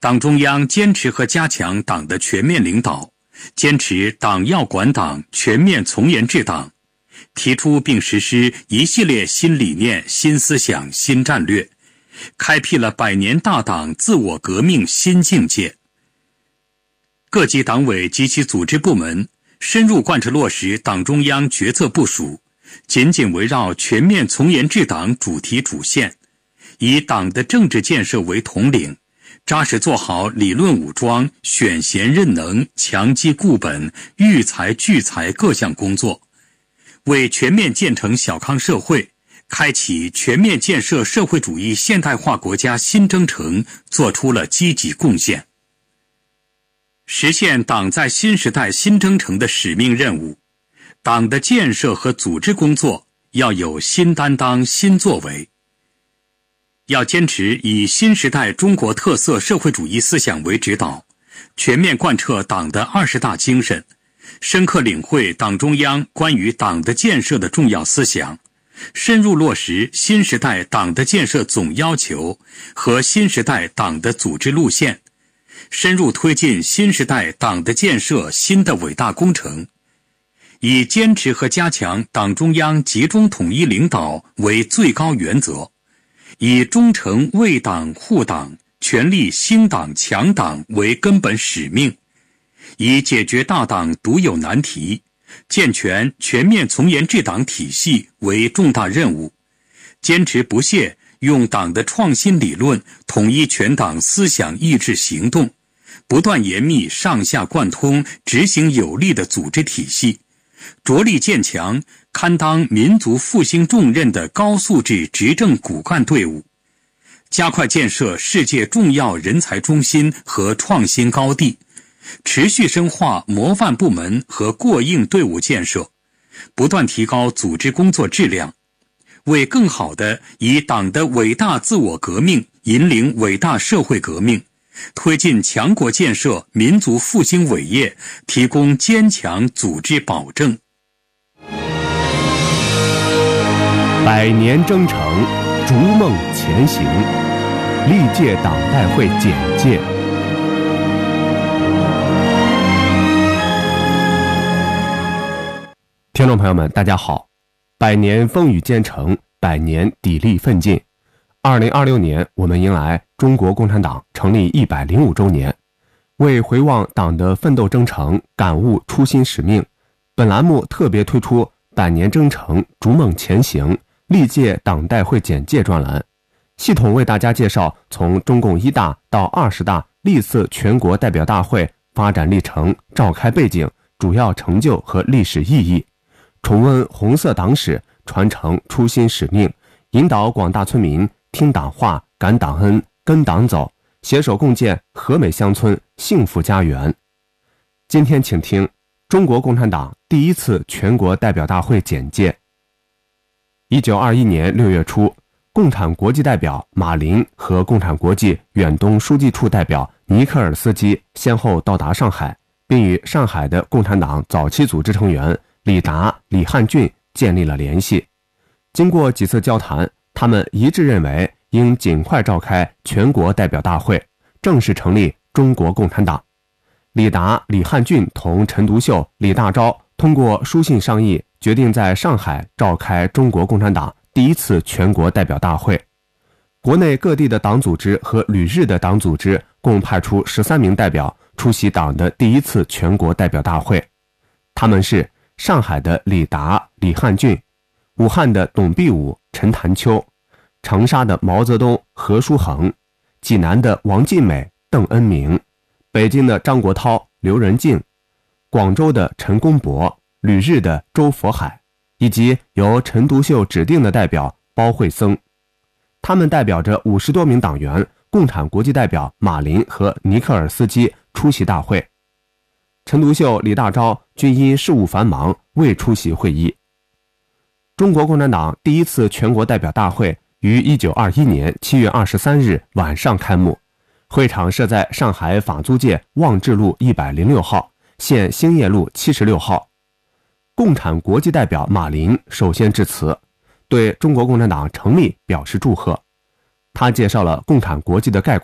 党中央坚持和加强党的全面领导，坚持党要管党、全面从严治党，提出并实施一系列新理念、新思想、新战略，开辟了100年大党自我革命新境界。各级党委及其组织部门深入贯彻落实党中央决策部署，紧紧围绕全面从严治党主题主线，以党的政治建设为统领，扎实做好理论武装、选贤任能、强基固本、育才聚才各项工作，为全面建成小康社会、开启全面建设社会主义现代化国家新征程做出了积极贡献。实现党在新时代新征程的使命任务，党的建设和组织工作要有新担当、新作为。要坚持以新时代中国特色社会主义思想为指导，全面贯彻党的20大精神，深刻领会党中央关于党的建设的重要思想，深入落实新时代党的建设总要求和新时代党的组织路线，深入推进新时代党的建设新的伟大工程，以坚持和加强党中央集中统一领导为最高原则，以忠诚为党护党、全力兴党强党为根本使命，以解决大党独有难题、健全全面从严治党体系为重大任务，坚持不懈用党的创新理论统一全党思想意志行动，不断严密上下贯通、执行有力的组织体系，着力建强堪当民族复兴重任的高素质执政骨干队伍，加快建设世界重要人才中心和创新高地，持续深化模范部门和过硬队伍建设，不断提高组织工作质量，为更好地以党的伟大自我革命引领伟大社会革命，推进强国建设、民族复兴伟业提供坚强组织保证。 100年征程，逐梦前行，历届党代会简介。听众朋友们，大家好！100年风雨兼程，100年砥砺奋进。2026年，我们迎来中国共产党成立105周年。为回望党的奋斗征程，感悟初心使命，本栏目特别推出100年征程，逐梦前行，历届党代会简介专栏，系统为大家介绍从中共1大到20大历次全国代表大会发展历程、召开背景、主要成就和历史意义，重温红色党史，传承初心使命，引导广大村民听党话、感党恩、跟党走，携手共建和美乡村、幸福家园。今天请听中国共产党第1次全国代表大会简介。1921年6月初，共产国际代表马林和共产国际远东书记处代表尼克尔斯基先后到达上海，并与上海的共产党早期组织成员李达、李汉俊建立了联系。经过几次交谈，他们一致认为应尽快召开全国代表大会，正式成立中国共产党。李达、李汉俊同陈独秀、李大钊通过书信商议，决定在上海召开中国共产党第1次全国代表大会。国内各地的党组织和旅日的党组织共派出13名代表出席党的第1次全国代表大会。他们是上海的李达、李汉俊，武汉的董必武、陈潭秋，长沙的毛泽东、何书衡，济南的王尽美、邓恩铭，北京的张国焘、刘仁静，广州的陈公博，旅日的周佛海，以及由陈独秀指定的代表包惠僧。他们代表着50多名党员、共产国际代表马林和尼克尔斯基出席大会。陈独秀、李大钊均因事务繁忙未出席会议。中国共产党第1次全国代表大会于1921年7月23日晚上开幕，会场设在上海法租界望志路106号，现兴业路76号。共产国际代表马林首先致辞，对中国共产党成立表示祝贺。他介绍了共产国际的概况，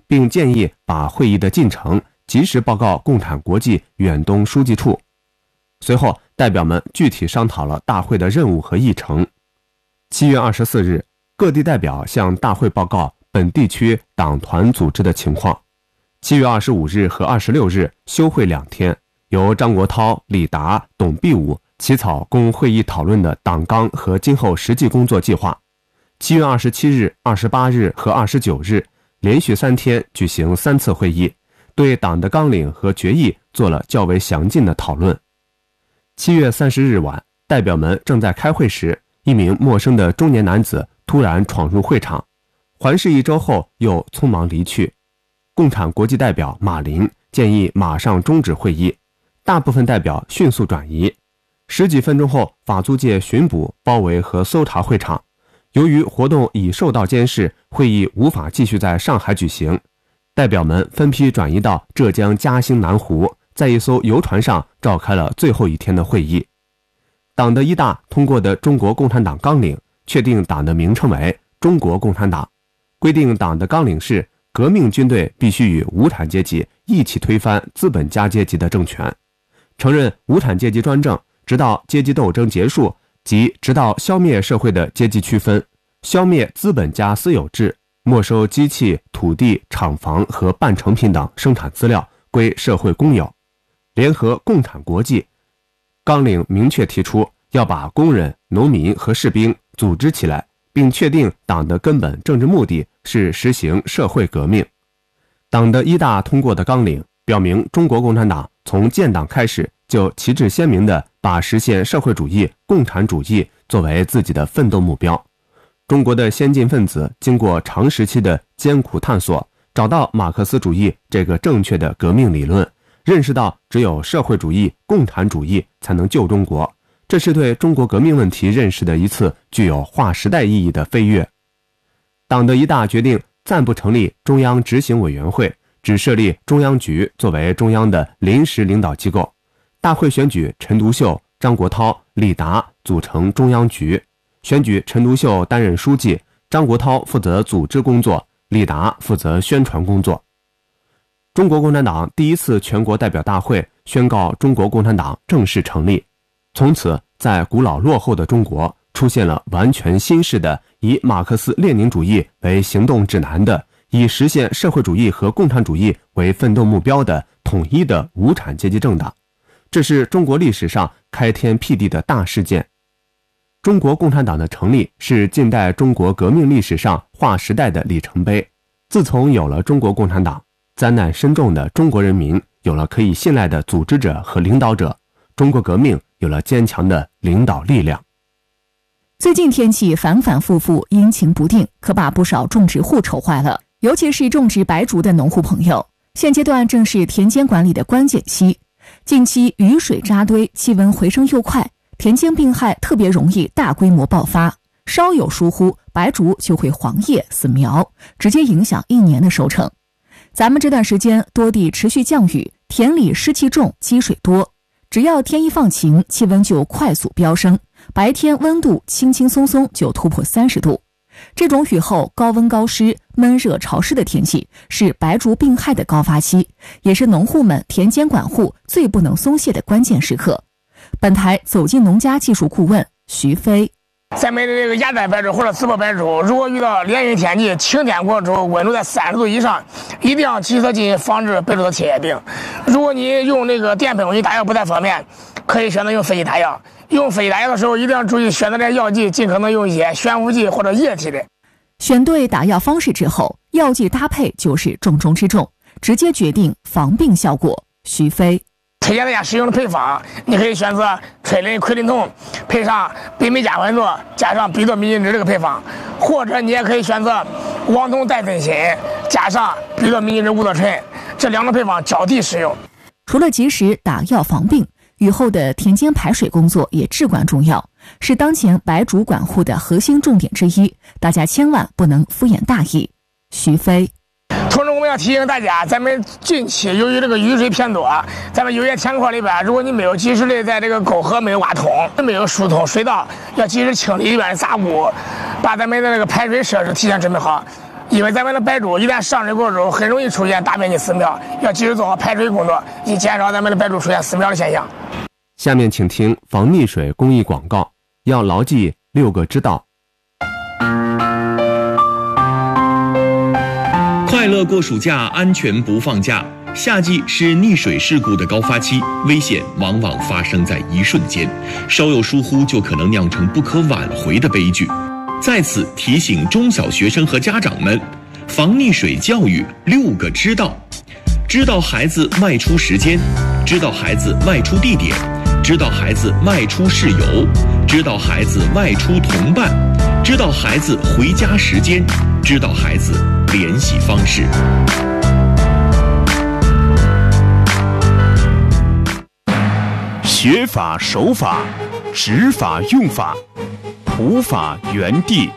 并建议把会议的进程及时报告共产国际远东书记处。随后，代表们具体商讨了大会的任务和议程。7月24日，各地代表向大会报告本地区党团组织的情况。7月25日和26日休会2天，由张国焘、李达、董必武起草供会议讨论的党纲和今后实际工作计划。7月27日、28日和29日连续3天举行3次会议，对党的纲领和决议做了较为详尽的讨论。7月30日晚，代表们正在开会时，一名陌生的中年男子突然闯入会场，环视1周后又匆忙离去。共产国际代表马林建议马上终止会议，大部分代表迅速转移。10几分钟后，法租界巡捕包围和搜查会场。由于活动已受到监视，会议无法继续在上海举行，代表们分批转移到浙江嘉兴南湖，在一艘游船上召开了最后一天的会议。党的一大通过的中国共产党纲领确定党的名称为中国共产党，规定党的纲领是革命军队必须与无产阶级一起推翻资本家阶级的政权，承认无产阶级专政，直到阶级斗争结束，即直到消灭社会的阶级区分，消灭资本家私有制，没收机器、土地、厂房和半成品等生产资料归社会公有。联合共产国际纲领明确提出要把工人、农民和士兵组织起来，并确定党的根本政治目的是实行社会革命。党的一大通过的纲领表明，中国共产党从建党开始就旗帜鲜明地把实现社会主义、共产主义作为自己的奋斗目标。中国的先进分子经过长时期的艰苦探索，找到马克思主义这个正确的革命理论，认识到只有社会主义、共产主义才能救中国，这是对中国革命问题认识的一次具有划时代意义的飞跃。党的一大决定暂不成立中央执行委员会，只设立中央局作为中央的临时领导机构。大会选举陈独秀、张国焘、李达组成中央局，选举陈独秀担任书记，张国焘负责组织工作，李达负责宣传工作。中国共产党第一次全国代表大会宣告中国共产党正式成立。从此，在古老落后的中国出现了完全新式的以马克思列宁主义为行动指南的，以实现社会主义和共产主义为奋斗目标的统一的无产阶级政党。这是中国历史上开天辟地的大事件。中国共产党的成立是近代中国革命历史上划时代的里程碑。自从有了中国共产党，灾难深重的中国人民有了可以信赖的组织者和领导者，中国革命有了坚强的领导力量。 最近天气反反复复，阴晴不定，可把不少种植户愁坏了，尤其是种植白竹的农户朋友。现阶段正是田间管理的关键期，近期雨水扎堆，气温回升又快，田间病害特别容易大规模爆发，稍有疏忽，白竹就会黄叶死苗，直接影响1年的收成。咱们这段时间多地持续降雨，田里湿气重，积水多，只要天一放晴，气温就快速飙升，白天温度轻轻松松就突破30度。这种雨后高温高湿、闷热潮湿的天气是白竹病害的高发期，也是农户们田间管护最不能松懈的关键时刻。本台走进农家技术顾问徐飞。 咱们的这个亚碘白竹或者刺柏白竹，如果遇到连雨天气、晴天过后，温度在30度以上，一定要及时进行防治白竹的切叶病。如果你用那个电喷kon打药不太方便，可以选择用飞机打药。用飞机打药的时候，一定要注意选择这药剂，尽可能用一些悬浮剂或者液体的。 选对打药方式之后，药剂搭配就是重中之重，直接决定防病效果。徐飞推荐大家使用的配方，你可以选择唻林喹林酮配上北美加混唑加上吡哚米因酯这个配方，或者你也可以选择王酮代分锌加上吡哚米因酯5唑醇，这2种配方交替使用。 除了及时打药防病，雨后的田间排水工作也至关重要，是当前白竹管护的核心重点之一，大家千万不能敷衍大意。徐飞同时我们要提醒大家，咱们近期由于这个雨水偏多，咱们有些田块里边，如果你没有及时的在这个沟壑没有挖通，没有疏通水道，要及时清理里边的杂物，把咱们的这个排水设施提前准备好。 因为咱们的白猪一旦上市过之后，很容易出现大面积死苗，要及时做好排水工作，以减少咱们的白猪出现死苗的现象。 下面请听防溺水公益广告，要牢记6个知道。 快乐过暑假，安全不放假。夏季是溺水事故的高发期，危险往往发生在一瞬间，稍有疏忽就可能酿成不可挽回的悲剧。在此提醒中小学生和家长们，防溺水教育6个知道：知道孩子外出时间，知道孩子外出地点，知道孩子外出事由，知道孩子外出同伴，知道孩子回家时间，知道孩子联系方式。 学法守法，执法用法，普法原地。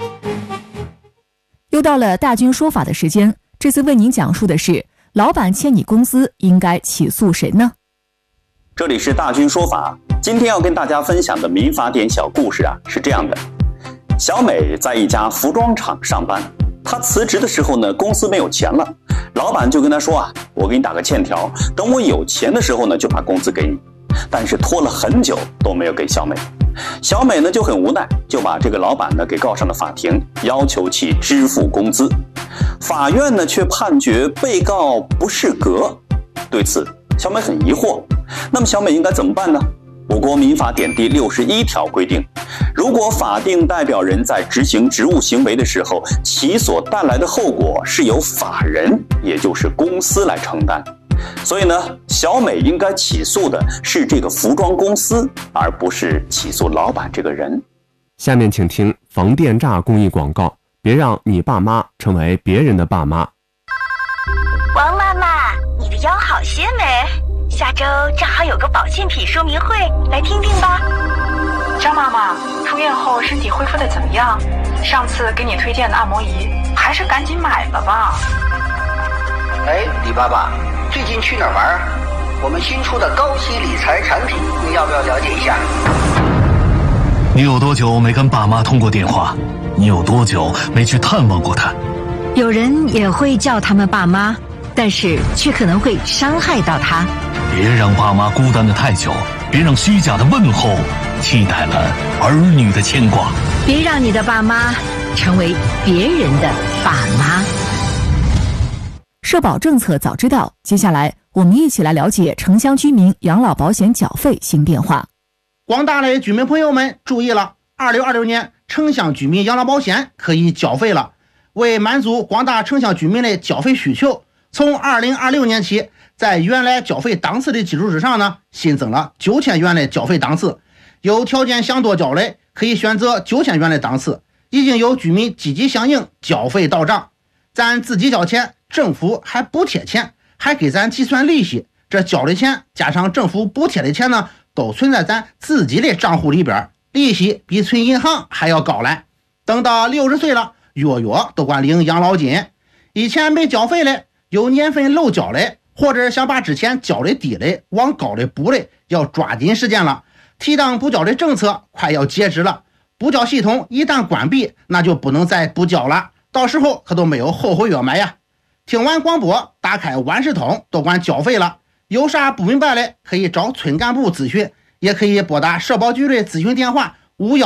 又到了大军说法的时间，这次为您讲述的是：老板欠你工资，应该起诉谁呢？ 这里是大军说法，今天要跟大家分享的民法典小故事是这样的：小美在一家服装厂上班，她辞职的时候呢，公司没有钱了，老板就跟她说我给你打个欠条，等我有钱的时候呢，就把工资给你。但是拖了很久都没有给小美，小美呢就很无奈，就把这个老板呢给告上了法庭，要求其支付工资。法院呢却判决被告不适格。对此小美很疑惑，那么小美应该怎么办呢？我国民法典第61条规定，如果法定代表人在执行职务行为的时候，其所带来的后果是由法人，也就是公司来承担。所以呢，小美应该起诉的是这个服装公司，而不是起诉老板这个人。 下面请听防电诈公益广告，别让你爸妈成为别人的爸妈。 王妈妈，你的腰好些没？下周正好有个保健品说明会，来听听吧。 张妈妈，出院后身体恢复得怎么样？上次给你推荐的按摩仪，还是赶紧买了吧。 李爸爸，最近去哪儿玩？我们新出的高息理财产品，你要不要了解一下？ 你有多久没跟爸妈通过电话？你有多久没去探望过他？ 有人也会叫他们爸妈，但是却可能会伤害到他。 别让爸妈孤单的太久，别让虚假的问候替代了儿女的牵挂。 别让你的爸妈成为别人的爸妈。 社保政策早知道，接下来我们一起来了解城乡居民养老保险缴费新变化。 广大的居民朋友们注意了，26年城乡居民养老保险可以缴费了。为满足广大城乡居民的缴费需求，从2026年起，在原来缴费档次的基础之上呢，新增了9000元的缴费档次。有条件想多缴的，可以选择9000元的档次。已经有居民积极响应，缴费到账。咱自己交钱，政府还补贴钱，还给咱计算利息。这交的钱加上政府补贴的钱呢，都存在咱自己的账户里边，利息比存银行还要高来。等到60岁了，月都管领养老金。以前没缴费的，有年份漏缴的，或者想把之前缴的低的往高的补的，要抓紧时间了。提档补缴的政策快要截止了，补缴系统一旦关闭，那就不能再补缴了，到时候可都没有后悔药买呀。听完广播，打开万事通，都管缴费了。有啥不明白的，可以找村干部咨询，也可以拨打社保局的咨询电话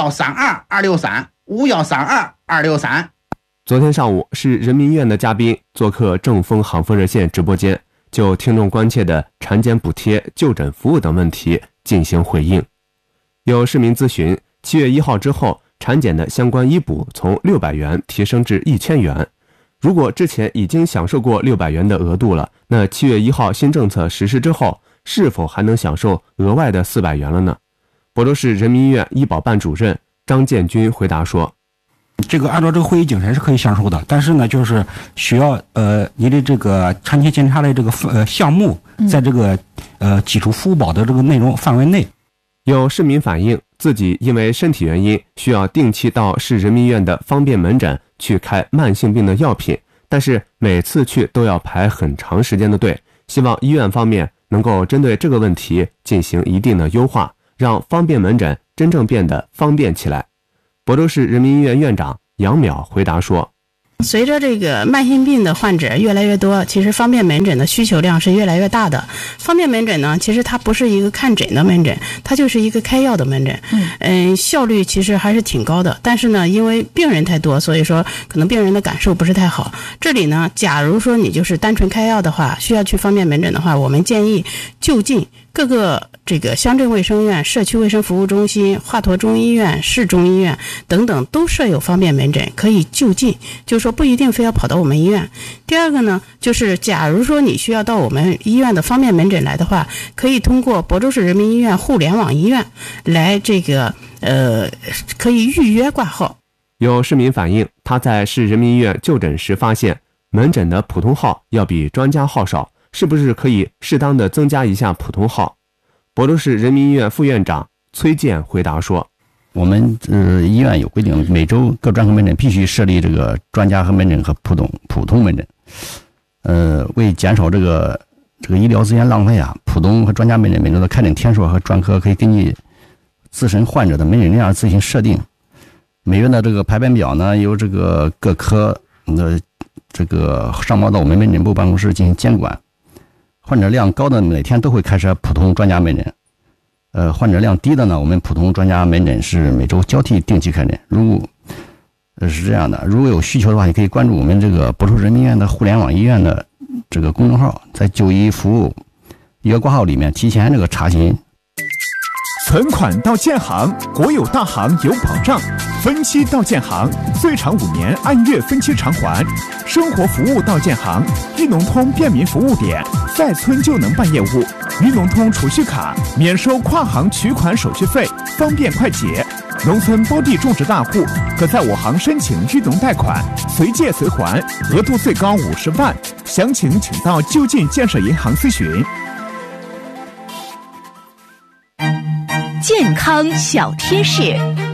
5132-263 5132-263。 昨天上午，市人民医院的嘉宾做客正风航风热线直播间，就听众关切的产检补贴、就诊服务等问题进行回应。有市民咨询，7月1号之后，产检的相关医补从600元提升至1000元。如果之前已经享受过600元的额度了，那7月1号新政策实施之后，是否还能享受额外的400元了呢？亳州市人民医院医保办主任张建军回答说， 这个按照这个会议精神是可以享受的，但是呢，就是需要你的这个产前检查的这个项目，在这个基础服务保的这个内容范围内。 有市民反映自己因为身体原因需要定期到市人民医院的方便门诊去开慢性病的药品，但是每次去都要排很长时间的队，希望医院方面能够针对这个问题进行一定的优化，让方便门诊真正变得方便起来。亳州市人民医院院长杨淼回答说， 随着这个慢性病的患者越来越多，其实方便门诊的需求量是越来越大的。方便门诊呢，其实它不是一个看诊的门诊，它就是一个开药的门诊。效率其实还是挺高的，但是呢，因为病人太多，所以说可能病人的感受不是太好。这里呢，假如说你就是单纯开药的话，需要去方便门诊的话，我们建议就近各个这个乡镇卫生院、社区卫生服务中心、华佗中医院、市中医院等等都设有方便门诊，可以就近，就是说不一定非要跑到我们医院。第二个呢，就是假如说你需要到我们医院的方便门诊来的话，可以通过亳州市人民医院互联网医院来这个可以预约挂号。 有市民反映，他在市人民医院就诊时发现门诊的普通号要比专家号少，是不是可以适当的增加一下普通号？亳州市人民医院副院长崔健回答说， 我们医院有规定，每周各专科门诊必须设立这个专家和门诊和普通门诊。为减少这个医疗资源浪费啊，普通和专家门诊每周的开诊天数和专科可以根据自身患者的门诊量自行设定。每月的这个排班表呢，由这个各科的这个上报到我们门诊部办公室进行监管。患者量高的每天都会开设普通专家门诊，患者量低的呢，我们普通专家门诊是每周交替定期开诊。是这样的，如果有需求的话，也可以关注我们这个亳州人民医院的互联网医院的这个公众号，在就医服务预约挂号里面提前这个查询。 存款到建行，国有大行有保障；分期到建行，最长5年按月分期偿还；生活服务到建行，豫农通便民服务点，在村就能办业务；豫农通储蓄卡免收跨行取款手续费，方便快捷。农村包地种植大户可在我行申请豫农贷款，随借随还，额度最高50万。详情请到就近建设银行咨询。 健康小贴士。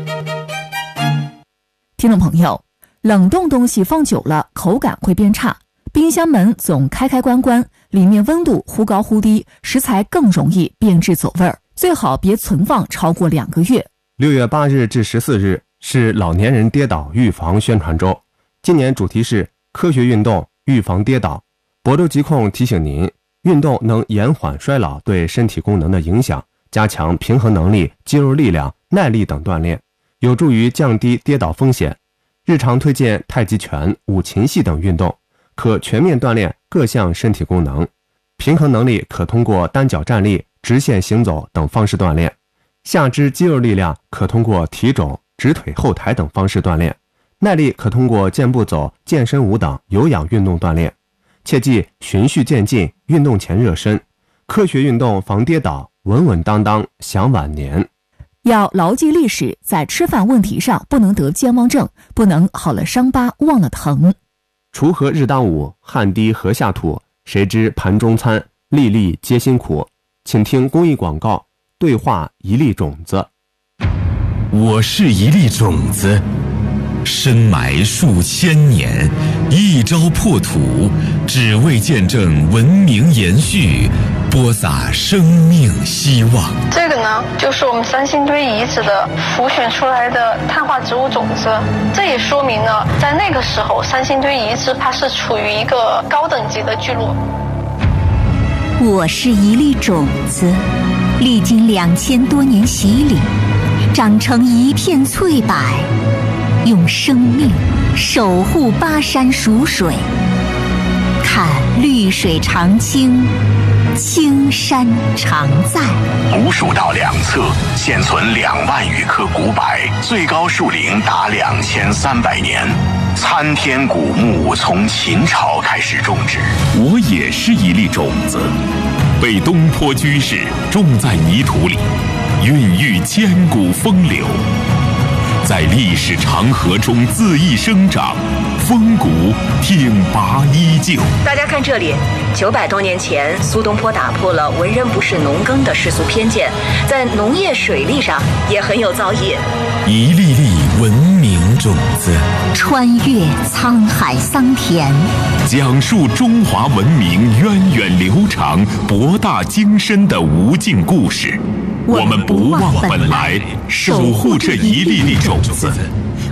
听众朋友，冷冻东西放久了口感会变差，冰箱门总开开关关，里面温度忽高忽低，食材更容易变质走味儿，最好别存放超过2个月。 6月8日至14日是老年人跌倒预防宣传周，今年主题是科学运动预防跌倒。亳州疾控提醒您，运动能延缓衰老对身体功能的影响，加强平衡能力、肌肉力量、耐力等锻炼，有助于降低跌倒风险。日常推荐太极拳、五禽戏等运动，可全面锻炼各项身体功能。平衡能力可通过单脚站立、直线行走等方式锻炼。下肢肌肉力量可通过提踵、直腿后抬等方式锻炼，耐力可通过健步走、健身舞等有氧运动锻炼。切记循序渐进，运动前热身，科学运动防跌倒，稳稳当当享晚年。 要牢记历史，在吃饭问题上不能得健忘症，不能好了伤疤忘了疼。 锄禾日当午，汗滴禾下土，谁知盘中餐，粒粒皆辛苦。请听公益广告，对话一粒种子。 我是一粒种子，深埋数千年，一朝破土，只为见证文明延续，播撒生命希望。 这个呢，就是我们三星堆遗址的浮选出来的碳化植物种子。这也说明了，在那个时候，三星堆遗址它是处于一个高等级的聚落。 我是一粒种子，历经2000多年洗礼，长成一片翠柏，用生命守护巴山蜀水。看绿水长青，青山常在。 古蜀道两侧现存2万余棵古柏，最高树龄达2300年。参天古木从秦朝开始种植。 我也是一粒种子，被东坡居士种在泥土里，孕育千古风流，在历史长河中恣意生长，风骨挺拔依旧。 大家看这里，900多年前，苏东坡打破了文人不是农耕的世俗偏见，在农业水利上也很有造诣。 一粒粒文明种子， 穿越沧海桑田， 讲述中华文明源远流长、博大精深的无尽故事。我们不忘本来，守护这一粒粒种子，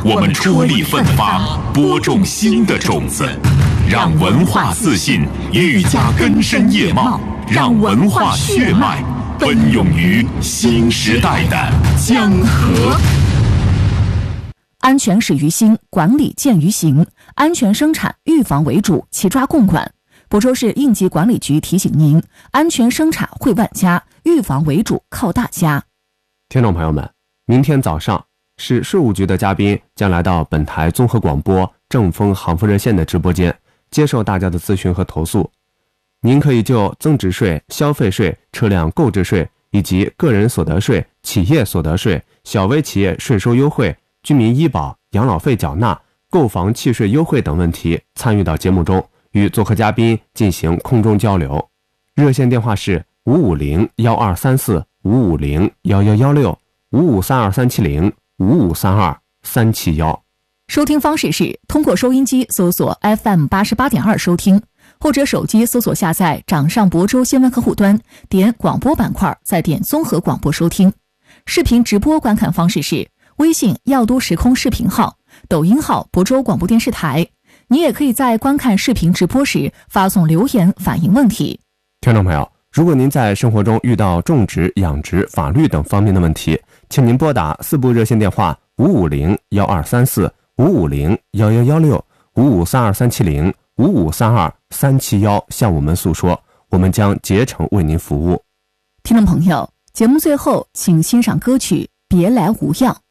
我们出力奋发，播种新的种子，让文化自信愈加根深叶茂，让文化血脉奔涌于新时代的江河。 安全始于心，管理见于行。安全生产，预防为主，齐抓共管。亳州市应急管理局提醒您：安全生产惠万家，预防为主靠大家。 听众朋友们，明天早上，市税务局的嘉宾将来到本台综合广播正风行富热线的直播间，接受大家的咨询和投诉。您可以就增值税、消费税、车辆购置税以及个人所得税、企业所得税、小微企业税收优惠、居民医保、养老费缴纳、购房契税优惠等问题参与到节目中，与做客嘉宾进行空中交流。热线电话是550-1234-550-11165-5532370-5532371。 收听方式是通过收音机搜索 FM88.2 收听，或者手机搜索下载掌上亳州新闻客户端，点广播板块，再点综合广播收听。视频直播观看方式是微信药都时空视频号、抖音号亳州广播电视台。你也可以在观看视频直播时发送留言反映问题。 听众朋友，如果您在生活中遇到种植、养殖、法律等方面的问题，请您拨打4部热线电话550-1234-550-11165-5532370-5532371向我们诉说，我们将竭诚为您服务。 听众朋友，节目最后请欣赏歌曲《别来无恙》。